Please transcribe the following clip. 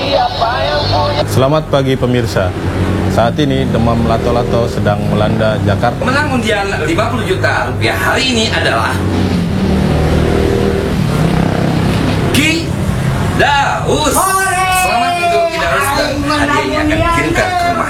Selamat pagi pemirsa. Saat ini demam lato-lato sedang melanda Jakarta. Menang undian 50 juta rupiah hari ini adalah Ki Daus. Selamat untuk Ki Daus dan hadiahnya akan dikirimkan ke rumah